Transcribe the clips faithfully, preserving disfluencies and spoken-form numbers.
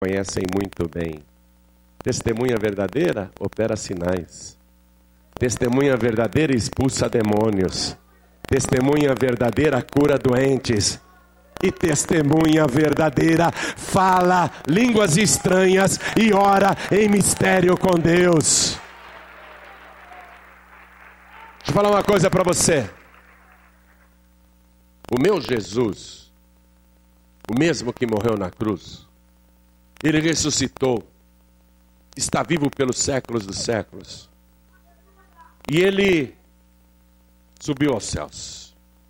conhecem muito bem. Testemunha verdadeira opera sinais. Testemunha verdadeira expulsa demônios. Testemunha verdadeira cura doentes. E testemunha verdadeira fala línguas estranhas e ora em mistério com Deus. Deixa eu falar uma coisa para você. O meu Jesus, o mesmo que morreu na cruz, ele ressuscitou, está vivo pelos séculos dos séculos. E ele subiu aos céus.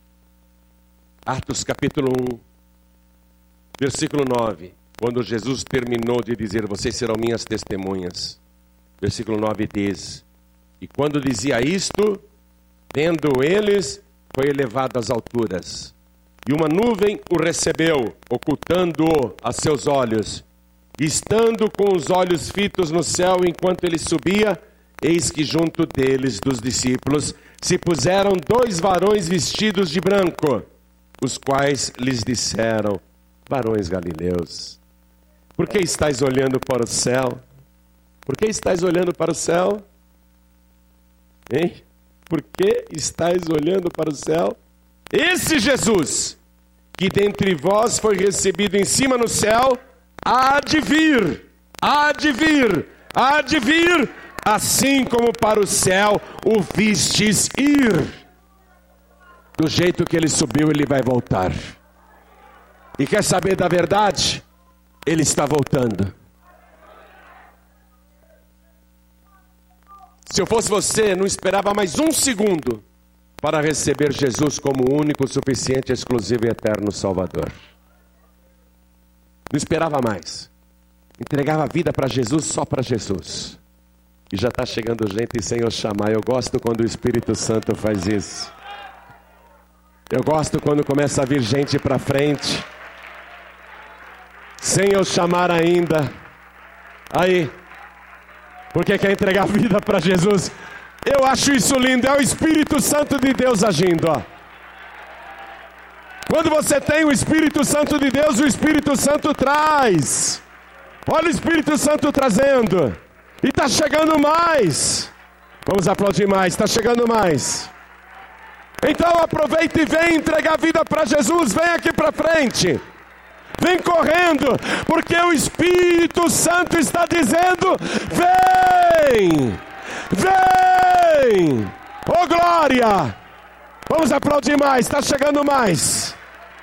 Atos capítulo um, versículo nove. Quando Jesus terminou de dizer, vocês serão minhas testemunhas. Versículo nove diz, e quando dizia isto, vendo eles, foi elevado às alturas. E uma nuvem o recebeu, ocultando-o a seus olhos. E estando com os olhos fitos no céu enquanto ele subia, eis que junto deles, dos discípulos, se puseram dois varões vestidos de branco, os quais lhes disseram, varões galileus, por que estáis olhando para o céu? Por que estáis olhando para o céu? Hein? Por que estáis olhando para o céu? Esse Jesus, que dentre vós foi recebido em cima no céu, há de vir, há de vir, há de vir, assim como para o céu o vistes ir. Do jeito que ele subiu, ele vai voltar. E quer saber da verdade? Ele está voltando. Se eu fosse você, não esperava mais um segundo para receber Jesus como o único, suficiente, exclusivo e eterno Salvador. Não esperava mais. Entregava a vida para Jesus, só para Jesus. E já está chegando gente sem eu chamar. Eu gosto quando o Espírito Santo faz isso. Eu gosto quando começa a vir gente para frente, sem eu chamar ainda. Aí, porque quer entregar a vida para Jesus. Eu acho isso lindo, é o Espírito Santo de Deus agindo, ó. Quando você tem o Espírito Santo de Deus, o Espírito Santo traz. Olha o Espírito Santo trazendo. E está chegando mais. Vamos aplaudir mais, está chegando mais. Então aproveita e vem entregar a vida para Jesus. Vem aqui para frente. Vem correndo, porque o Espírito Santo está dizendo, vem, vem, oh glória. Vamos aplaudir mais, está chegando mais.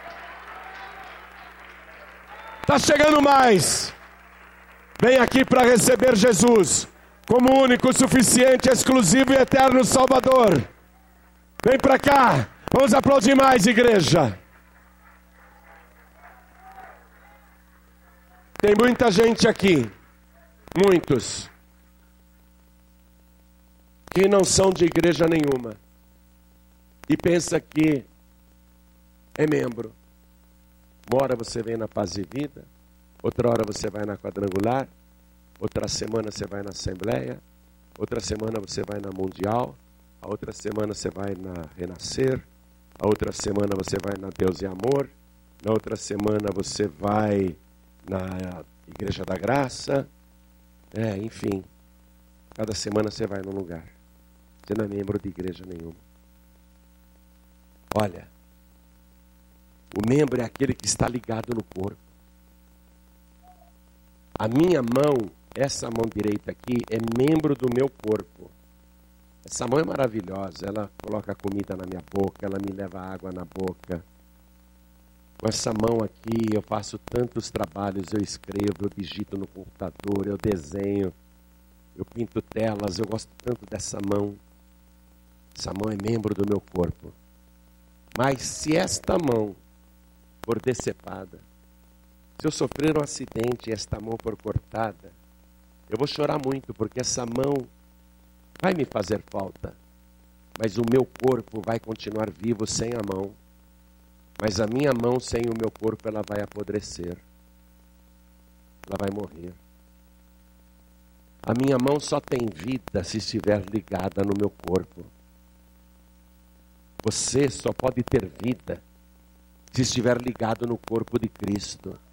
Está chegando mais. Vem aqui para receber Jesus como único, suficiente, exclusivo e eterno Salvador. Vem para cá. Vamos aplaudir mais, igreja. Tem muita gente aqui, muitos, que não são de igreja nenhuma e pensa que é membro. Uma hora você vem na Paz e Vida, outra hora você vai na Quadrangular, outra semana você vai na Assembleia, outra semana você vai na Mundial, a outra semana você vai na Renascer, a outra semana você vai na Deus e Amor, na outra semana você vai na Igreja da Graça, é, enfim, cada semana você vai num lugar. Você não é membro de igreja nenhuma. Olha, o membro é aquele que está ligado no corpo. A minha mão, essa mão direita aqui, é membro do meu corpo. Essa mão é maravilhosa, ela coloca comida na minha boca, ela me leva água na boca. Com essa mão aqui eu faço tantos trabalhos, eu escrevo, eu digito no computador, eu desenho, eu pinto telas, eu gosto tanto dessa mão. Essa mão é membro do meu corpo. Mas se esta mão for decepada, se eu sofrer um acidente e esta mão for cortada, eu vou chorar muito, porque essa mão vai me fazer falta. Mas o meu corpo vai continuar vivo sem a mão. Mas a minha mão sem o meu corpo, ela vai apodrecer. Ela vai morrer. A minha mão só tem vida se estiver ligada no meu corpo. Você só pode ter vida se estiver ligado no corpo de Cristo.